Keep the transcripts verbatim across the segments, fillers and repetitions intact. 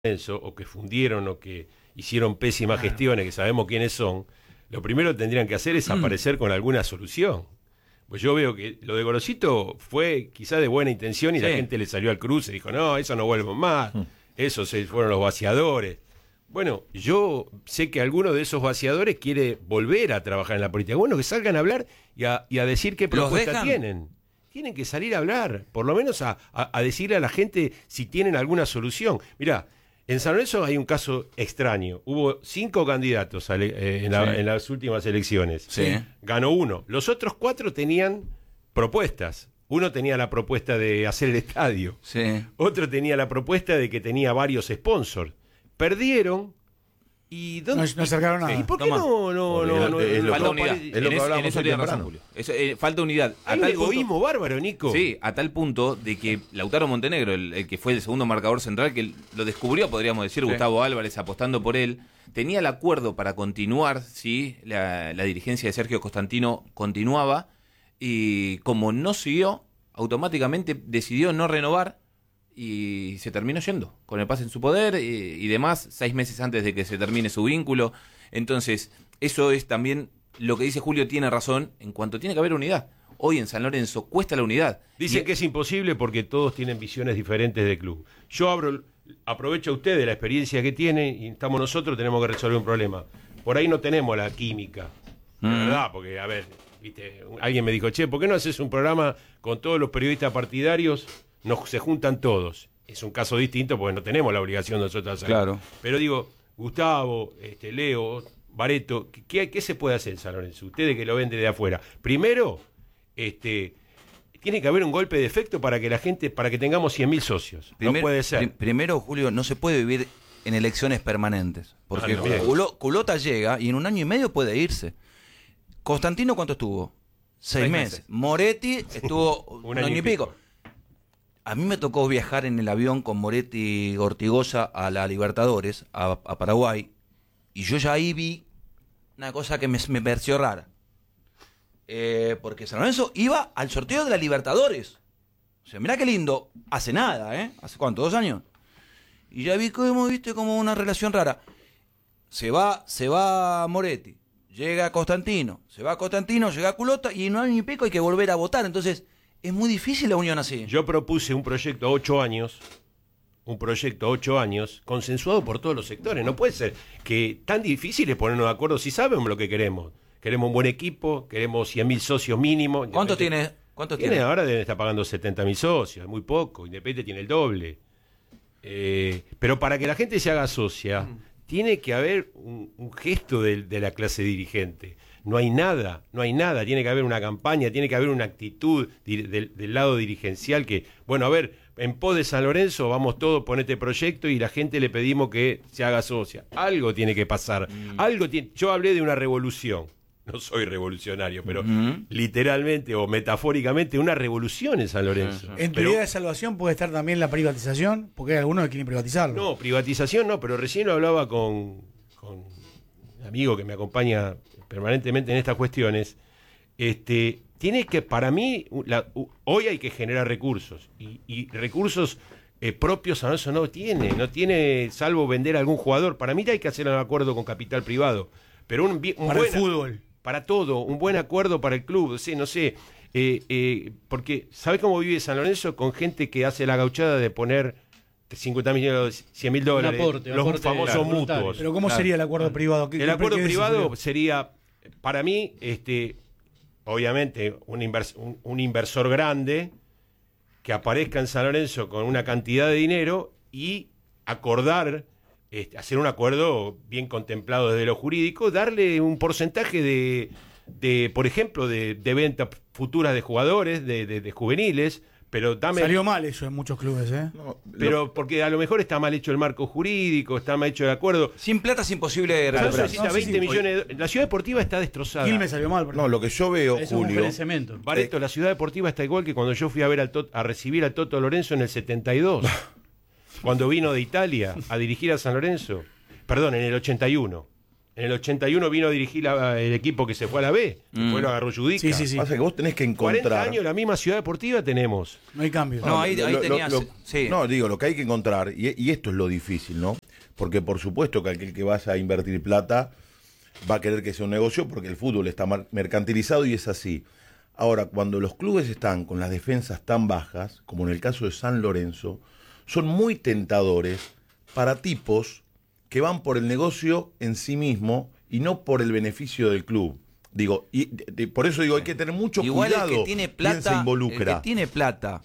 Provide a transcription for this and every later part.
o que fundieron o que hicieron pésimas claro. gestiones, que sabemos quiénes son, lo primero que tendrían que hacer es mm. aparecer con alguna solución. Pues yo veo que lo de Gorosito fue quizá de buena intención y sí. la gente le salió al cruce y dijo, no, eso no vuelvo más, mm. esos fueron los vaciadores. Bueno, yo sé que alguno de esos vaciadores quiere volver a trabajar en la política. Bueno, que salgan a hablar y a, y a decir qué propuesta tienen. Tienen que salir a hablar, por lo menos a, a, a decirle a la gente si tienen alguna solución. Mirá, en San Lorenzo hay un caso extraño. Hubo cinco candidatos a, eh, en, la, sí. en las últimas elecciones. Sí. Ganó uno. Los otros cuatro tenían propuestas. Uno tenía la propuesta de hacer el estadio. Sí. Otro tenía la propuesta de que tenía varios sponsors. Perdieron. ¿Y dónde? No, no acercaron nada. ¿Y por qué Toma. no? no, no, no es, es falta no, unidad. Es lo que hablábamos en eso tiene razón, Julio. Eso, eh, falta unidad. Hay un egoísmo punto, bárbaro, Nico. Sí, a tal punto de que Lautaro Montenegro, el, el que fue el segundo marcador central, que lo descubrió, podríamos decir, sí. Gustavo Álvarez apostando por él, tenía el acuerdo para continuar, sí, la, la dirigencia de Sergio Costantino continuaba, y como no siguió, automáticamente decidió no renovar, y se terminó yendo, con el pase en su poder y, y demás, seis meses antes de que se termine su vínculo. Entonces, eso es también lo que dice Julio, tiene razón, en cuanto tiene que haber unidad. Hoy en San Lorenzo cuesta la unidad. Dicen y... que es imposible porque todos tienen visiones diferentes del club. Yo abro, aprovecho a usted de la experiencia que tiene y estamos nosotros, tenemos que resolver un problema. Por ahí no tenemos la química, mm. la verdad, porque, a ver, viste, alguien me dijo, che, ¿por qué no haces un programa con todos los periodistas partidarios? Nos se juntan todos. Es un caso distinto porque no tenemos la obligación de nosotros hacer. Claro. Pero digo, Gustavo, este, Leo, Bareto, ¿qué, ¿qué se puede hacer en San Lorenzo? Ustedes que lo ven desde afuera. Primero, este, tiene que haber un golpe de efecto para que la gente, para que tengamos cien mil socios. Primer, no puede ser. Prim, primero, Julio, no se puede vivir en elecciones permanentes. Porque ah, no, Culo, Culota llega y en un año y medio puede irse. Constantino, ¿cuánto estuvo? Seis, Seis meses. meses. Moretti estuvo un, un año, año y pico. pico. A mí me tocó viajar en el avión con Moretti y Ortigosa a la Libertadores, a, a Paraguay, y yo ya ahí vi una cosa que me, me pareció rara. Eh, porque San Lorenzo iba al sorteo de la Libertadores. O sea, mirá qué lindo. Hace nada, ¿eh? ¿Hace cuánto? ¿Dos años? Y ya vi como, viste, como una relación rara. Se va, se va Moretti, llega Constantino, se va Constantino, llega Culota, y en un año y pico hay que volver a votar. Entonces... es muy difícil la unión así. Yo propuse un proyecto a ocho años, un proyecto a ocho años, consensuado por todos los sectores. No puede ser que tan difícil es ponernos de acuerdo si sabemos lo que queremos. Queremos un buen equipo, queremos cien mil socios mínimo. ¿Cuánto tiene? ¿Cuánto tiene? tiene? Ahora deben estar pagando setenta mil socios, muy poco. Independiente tiene el doble. Eh, pero para que la gente se haga socia, mm. tiene que haber un, un gesto de, de la clase dirigente. No hay nada, no hay nada, tiene que haber una campaña, tiene que haber una actitud del, del, del lado dirigencial que, bueno, a ver, en pos de San Lorenzo vamos todos por este proyecto y la gente le pedimos que se haga socia. Algo tiene que pasar, mm. algo tiene, yo hablé de una revolución, no soy revolucionario, pero mm-hmm. literalmente o metafóricamente una revolución en San Lorenzo. Uh-huh. En tu pero, idea de salvación puede estar también la privatización, porque hay algunos que quieren privatizarlo. No, privatización no, pero recién lo hablaba con, con un amigo que me acompaña permanentemente en estas cuestiones. Este, tiene que, para mí, la, hoy hay que generar recursos, y, y recursos eh, propios San Lorenzo no tiene, no tiene, salvo vender a algún jugador. Para mí hay que hacer un acuerdo con capital privado, pero un, un para buen, el fútbol. Para todo, un buen acuerdo para el club, sí, no sé, eh, eh, porque ¿sabe cómo vive San Lorenzo? Con gente que hace la gauchada de poner cincuenta mil, cien mil dólares, aporte, los aporte, famosos claro, mutuos. Pero ¿cómo claro. sería el acuerdo privado? ¿Qué, el acuerdo qué privado sería, para mí, este, obviamente, un, invers, un, un inversor grande que aparezca en San Lorenzo con una cantidad de dinero y acordar, este, hacer un acuerdo bien contemplado desde lo jurídico, darle un porcentaje de, de por ejemplo, de, de ventas futuras de jugadores, de, de, de juveniles. Pero dame... Salió mal eso en muchos clubes, ¿eh? No, pero lo... porque a lo mejor está mal hecho el marco jurídico, está mal hecho el acuerdo. Sin plata es imposible recuperar. No, necesita veinte millones de... La ciudad deportiva está destrozada. Gil me salió mal. No, lo que yo veo, eso Julio... Es cemento. Bareto, eh... la ciudad deportiva está igual que cuando yo fui a ver al Tot... a recibir al Toto Lorenzo en el setenta y dos. Cuando vino de Italia a dirigir a San Lorenzo. Perdón, en el ochenta y uno. En el ochenta y uno vino a dirigir la, el equipo que se fue a la B. Mm. Después lo agarró Judica. Sí, sí, sí. Pasa que vos tenés que encontrar... cuarenta años, la misma ciudad deportiva tenemos. No hay cambio. No, no ahí, ahí lo, tenías... Lo, lo, sí. No, digo, lo que hay que encontrar, y, y esto es lo difícil, ¿no? Porque por supuesto que aquel que vaya a invertir plata va a querer que sea un negocio porque el fútbol está mercantilizado y es así. Ahora, cuando los clubes están con las defensas tan bajas, como en el caso de San Lorenzo, son muy tentadores para tipos que van por el negocio en sí mismo y no por el beneficio del club. Digo, y de, de, por eso digo, hay que tener mucho Igual cuidado. El que tiene plata, se involucra. El que tiene plata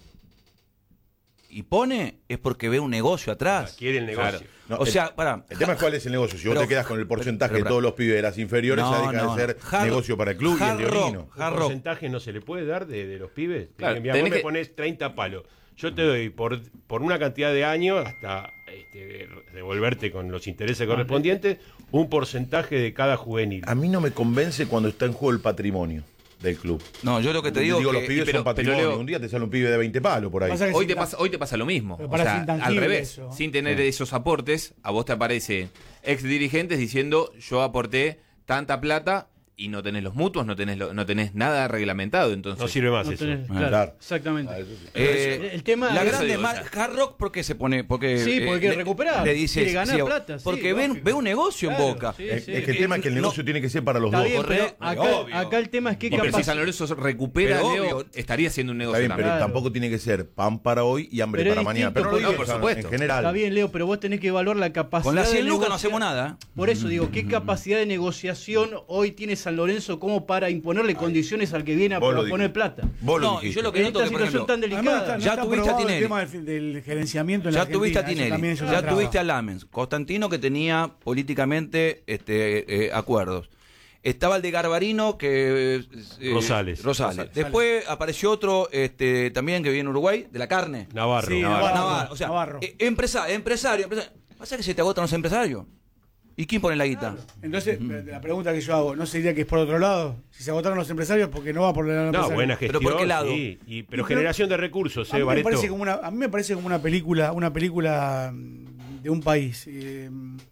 y pone es porque ve un negocio atrás. Quiere el negocio. Claro. No, o el, sea, para. El tema es cuál es el negocio. Si pero, vos te quedas con el porcentaje pero, pero, de todos los pibes de las inferiores, no, ya deja no, de ser no. negocio para el club Hard y el leonino. ¿Un porcentaje no se le puede dar de, de los pibes? Claro, Mira, vos me que... pones treinta palos. Yo te doy por, por una cantidad de años, hasta este, devolverte con los intereses correspondientes, un porcentaje de cada juvenil. A mí no me convence cuando está en juego el patrimonio del club. No, yo lo que te digo, digo que, los pibes pero, son patrimonio. pero Leo, un día te sale un pibe de veinte palos por ahí. Hoy te, pasa, hoy te pasa lo mismo. O sea, al revés. Eso. Sin tener sí. esos aportes, a vos te aparece ex dirigentes diciendo yo aporté tanta plata y no tenés los mutuos, no tenés lo, no tenés nada reglamentado, entonces no sirve más no eso. Tenés, claro, claro. Exactamente. Ah, sí. eh, el tema la es grande más Hard Rock porque se pone porque sí, porque eh, le, recuperar, le dice quiere ganar sí, plata, porque sí, ven, ve un negocio claro, en Boca. Sí, es, sí. es que el tema es que el negocio no, tiene que ser para los está dos. Bien, pero acá, acá el tema es que capaz si San Lorenzo recupera, Leo, estaría haciendo un negocio. Está bien, pero claro. tampoco tiene que ser pan para hoy y hambre pero para mañana. Pero no, no por supuesto. En general. Está bien, Leo, pero vos tenés que evaluar la capacidad. Con las cien lucas no hacemos nada. Por eso digo, ¿qué capacidad de negociación hoy tiene San Lorenzo como para imponerle condiciones al que viene a poner plata? Vos lo no, dijiste. yo lo que noto esta que, situación ejemplo, tan delicada. No ya tuviste a Tinelli. El tema del, del gerenciamiento en ya la tuviste a Argentina, Tinelli. Ya traba. tuviste a Lamens. Constantino que tenía políticamente este, eh, acuerdos. Estaba el de Garbarino que eh, Rosales. Rosales. Rosales. Después apareció otro este, también que vive en Uruguay, de la carne. Navarro. Sí, Navarro. Navarro. Navarro. O sea, Navarro. Eh, empresario, empresario, empresario. Pasa que se te agotan los empresarios. ¿Y quién pone la guita? Claro. Entonces, uh-huh. la pregunta que yo hago, ¿no sería que es por otro lado? Si se agotaron los empresarios, porque no va por el lado No, buena gestión. ¿Pero por qué lado? Sí, y, pero y generación de recursos, a, eh, mí me parece Barreto. como una, a mí me parece como una película, una película de un país. Eh,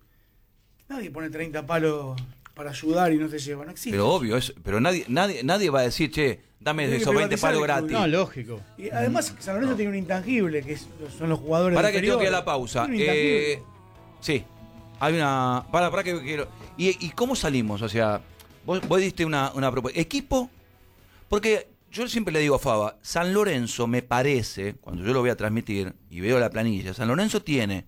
nadie pone treinta palos para ayudar y no te lleva, no existe. Pero obvio, es, pero nadie, nadie, nadie va a decir, che, dame Tiene esos veinte palos gratis. No, lógico. Y además, San Lorenzo no. tiene un intangible, que es, son los jugadores. Para que tengo que ir a la pausa. Eh, sí, hay una. Para, para que quiero. ¿Y, ¿Y cómo salimos? O sea, vos, vos diste una, una propuesta. ¿Equipo? Porque yo siempre le digo a Faba, San Lorenzo me parece, cuando yo lo voy a transmitir y veo la planilla, San Lorenzo tiene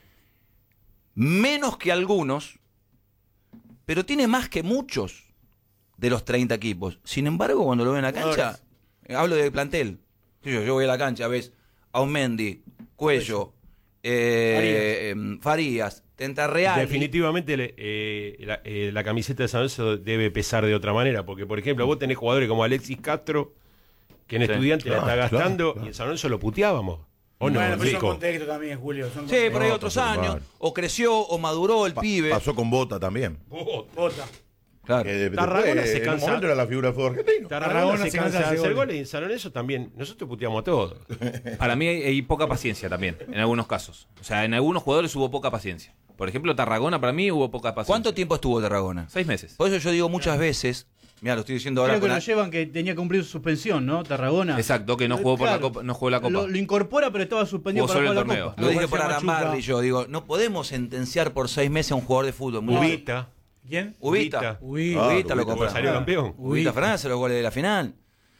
menos que algunos, pero tiene más que muchos de los treinta equipos. Sin embargo, cuando lo veo en la cancha, Ahora. hablo de plantel. Yo, yo voy a la cancha, ves Aumendi, Cuello, eh, Farías. Farías, Tentarreal. Definitivamente eh, la, eh, la camiseta de San Lorenzo debe pesar de otra manera, porque por ejemplo vos tenés jugadores como Alexis Castro, que en sí, Estudiante claro, la está gastando, claro, claro. y en San Lorenzo lo puteábamos. ¿O no? Bueno, pero son contexto también, Julio. Son sí, por ahí no, otros años, claro. o creció o maduró el pa pibe. Pasó con Bota también. Bota. Bota. Claro. Eh, Tarragona después, se cansa. En un momento era la figura del fútbol argentino. Tarragona, Tarragona se, se cansa de hacer goles y en San Lorenzo también. Nosotros puteamos a todos. Para mí hay, hay poca paciencia también, en algunos casos. O sea, en algunos jugadores hubo poca paciencia. Por ejemplo, Tarragona para mí hubo poca paciencia. ¿Cuánto tiempo estuvo Tarragona? Seis meses. Por eso yo digo muchas veces, mira, lo estoy diciendo ahora. Creo que lo la... llevan que tenía que cumplir su suspensión, ¿no? Tarragona. Exacto, que no jugó por claro, la Copa, no jugó la Copa. Lo, lo incorpora, pero estaba suspendido jugó para solo jugar el la torneo. Copa. Lo dije por Aramarri, yo digo, no podemos sentenciar por seis meses a un jugador de fútbol. Ubita. ¿Quién? Ubita. Ubita, Ubita ah, lo compró. Salió campeón. Ubita Fernández los goles de la final.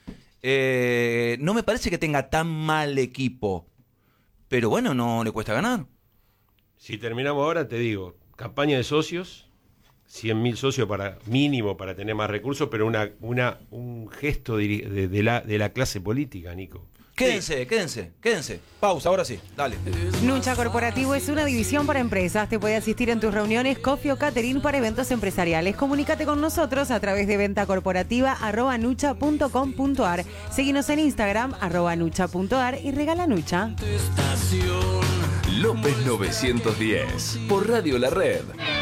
Eh, no me parece que tenga tan mal equipo. Pero bueno, no le cuesta ganar. Si terminamos ahora, te digo, campaña de socios, cien mil socios para mínimo para tener más recursos, pero una, una, un gesto de, de, de, la, de la clase política, Nico. Quédense, sí. quédense, quédense. Pausa, ahora sí, dale. Nucha Corporativo es una división para empresas. Te puede asistir en tus reuniones, coffee o catering para eventos empresariales. Comunícate con nosotros a través de venta corporativa arroba nucha punto com punto ar. Seguinos en Instagram, arroba nucha punto ar y regala Nucha. López novecientos diez, por Radio La Red.